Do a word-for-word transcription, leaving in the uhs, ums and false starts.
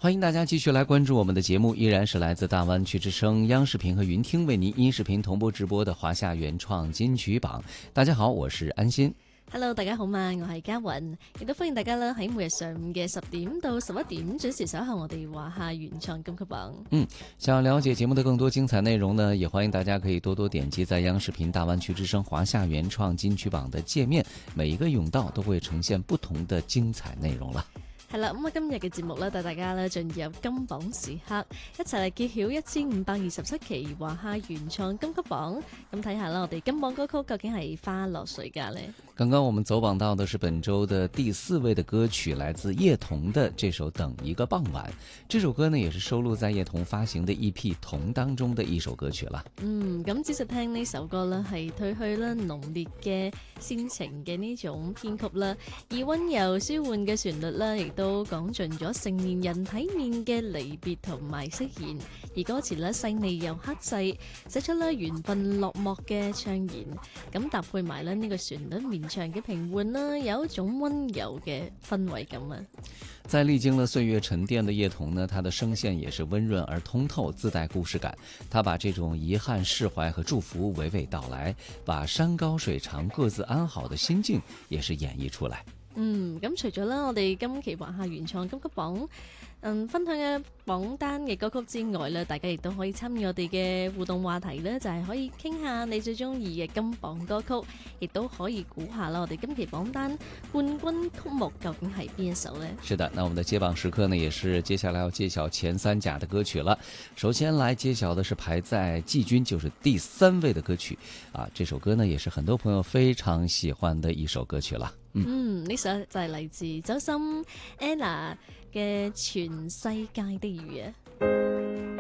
欢迎大家继续来关注我们的节目，依然是来自大灣區之聲央視頻和雲聽為您音視頻同步直播的華夏原創金曲榜。大家好，我是安心。 Hello， 大家好嘛，我係嘉雲，亦都歡迎大家啦喺每日上午嘅十點到十一點準時守候我哋華夏原創金曲榜。 嗯，想要了解節目的更多精彩內容呢，也歡迎大家可以多多點擊在央視頻大灣區之聲華夏原創金曲榜的界面，每一個甬道都會呈現不同的精彩內容啦。 係啦，咁啊今日嘅節目咧，帶大家咧進入金榜時刻，一齊嚟揭曉一千五百二十七期華夏原創金曲榜。咁睇下啦，我哋金榜歌曲究竟係花落誰家呢？ 剛剛我們走榜到的是本周的第四位的歌曲，來自葉童的這首《等一個傍晚》。這首歌呢，也是收錄在葉童發行的 E P《童》當中的一首歌曲啦。 嗯，咁只是聽呢首歌呢，係褪去啦濃烈嘅煽情嘅呢種編曲啦，而溫柔舒緩嘅旋律啦，亦都講盡咗成年人體面嘅離別同埋釋然，而歌詞咧細膩又克制，寫出咧緣分落寞嘅悵然，咁搭配埋咧呢個旋律綿長嘅平緩啦，有一種溫柔嘅氛圍感啊！ 在歷經了歲月沉澱的葉童呢，他的聲線也是溫潤而通透，自帶故事感。他把這種遺憾、釋懷和祝福娓娓道來，把山高水長各自安好的心境也是演繹出來。 嗯，咁除咗啦，我哋今期華夏原創金曲榜嗯分享嘅榜單嘅歌曲之外咧，大家亦都可以參與我哋嘅互動話題咧，就係、是、可以傾下你最中意嘅金榜歌曲，亦都可以估下啦，我哋今期榜單冠軍曲目究竟係邊一首呢？ 是的，那我們的揭榜時刻呢，也是接下來要揭曉前三甲的歌曲了。首先來揭曉的是排在季軍，就是第三位的歌曲啊，這首歌呢，也是很多朋友非常喜歡的一首歌曲了。 嗯，呢、嗯、首就係嚟自周深 Ella 嘅《全世界的雨》啊。